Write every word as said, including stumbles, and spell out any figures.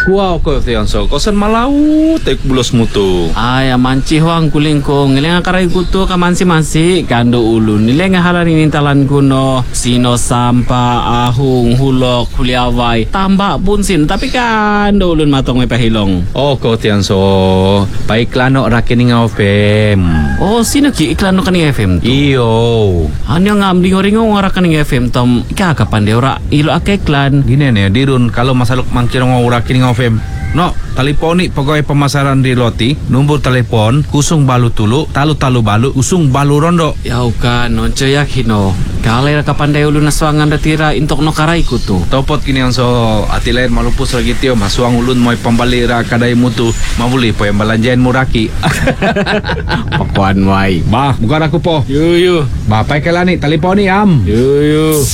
Wow ko tiyan so kosan malau tek bulos mutu. Ay, manci huang kuling ko. Ngilang karay kuto ka mansi-mansi. Kando ulun. Nileng halan inintalan kuno. Sino sampa, ahung, hulok, huliaway. Tambak pun sin. Tapi kando ulun matong may pahilong. Oh ko tiyan so paiklano rakining F M. Oh, sino ki iklan no kaning F M tu? Iyo. Ano nga amling-oring ngora kaning F M tom. Ika kapan de ora ilo ake iklan. Gini nih dirun kalau masaluk mangkirong rakining F M. No, teleponi pegawai pemasaran di Loti, nombor telepon kusung balu tulu, talu talu balu, usung balu rondo. Ya uka nonco yakino. Kalai kapan de ulun naswangan datira intok no karay kutu. Topot kini yang so ati lain malupus lagi tio masuang ulun moy pambalira kadai mutu mabuli po yang balanjain muraki. Pakuan wai. Bah, bukan aku po. Yu yu. Bapak kelani teleponi am. Yu yu.